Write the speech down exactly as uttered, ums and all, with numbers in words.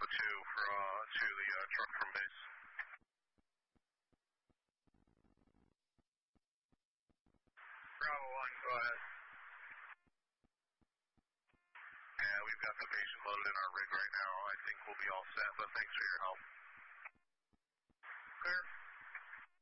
Alpha two for, uh, to the uh, truck from base. Bravo one, go ahead. Yeah, we've got the patient loaded in our rig right now. I think we'll be all set, but thanks for your help. Clear.